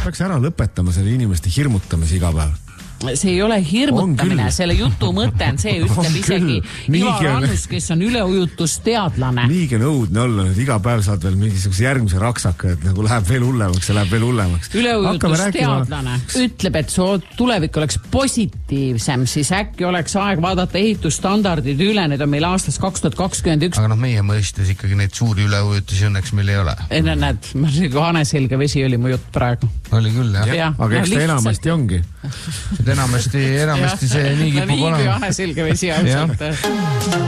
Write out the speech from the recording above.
Peaks ära lõpetama selle inimeste hirmutamise iga päev. See ei ole hirmutamine, selle jutu mõte on see, ütleb isegi Ivar Annus, kes on üleujutusteadlane. Niigi nõudne olla, et iga päev saad veel mingisuguse järgmise raksaka, et nagu läheb veel hullemaks ja läheb veel hullemaks. Üleujutusteadlane ütleb, et su tulevik oleks positiivsem, siis äkki oleks aeg vaadata ehitusstandardid üle, need on meil aastast 2021. Aga meie mõistes ikkagi neid suuri üleujutusi õnneks meil ei ole. Näed, Haneselge vesi oli mu jutt praegu. Oli küll, jah. Aga eks ta enamasti ongi. Enamasti see nii kipub olema. Nii kui Haneselge vesi ausalt.